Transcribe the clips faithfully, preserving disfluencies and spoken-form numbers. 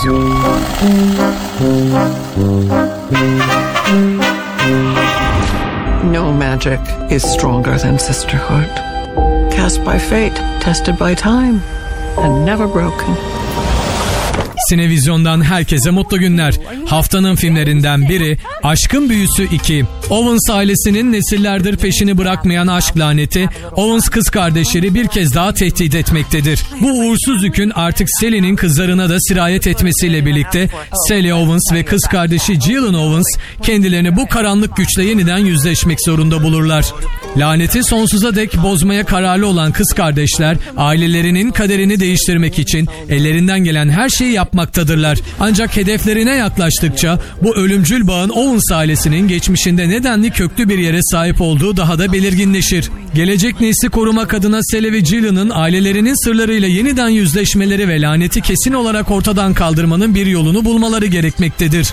No magic is stronger than sisterhood. Cast by fate, tested by time, and never broken. Sinevizyon'dan herkese mutlu günler. Haftanın filmlerinden biri Aşkın Büyüsü iki. Owens ailesinin nesillerdir peşini bırakmayan aşk laneti Owens kız kardeşleri bir kez daha tehdit etmektedir. Bu uğursuz yükün artık Sally'nin kızlarına da sirayet etmesiyle birlikte Sally Owens ve kız kardeşi Gillian Owens kendilerini bu karanlık güçle yeniden yüzleşmek zorunda bulurlar. Laneti sonsuza dek bozmaya kararlı olan kız kardeşler ailelerinin kaderini değiştirmek için ellerinden gelen her şeyi yapmaktadırlar. Ancak hedeflerine yaklaştıkça bu ölümcül bağın Owens ailesinin geçmişinde nedenli köklü bir yere sahip olduğu daha da belirginleşir. Gelecek nesli korumak adına Sally ve Gillian'ın ailelerinin sırlarıyla yeniden yüzleşmeleri ve laneti kesin olarak ortadan kaldırmanın bir yolunu bulmaları gerekmektedir.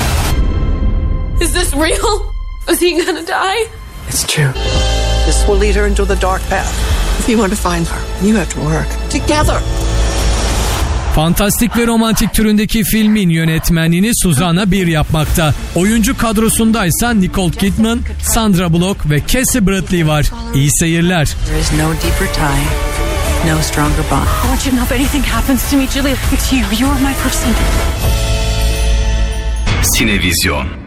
Is this real? Is he gonna die? It's true. This will lead her into the dark path. If you want to find her, you have to work together. Fantastik ve romantik türündeki filmin yönetmenliğini Susanna Bier yapmakta. Oyuncu kadrosundaysa Nicole Kidman, Sandra Bullock ve Cassie Bradley var. İyi seyirler. There is no deeper tie, no stronger bond. I want you to know if anything happens to me, Julie, it's you. You are my person. Sinevizyon.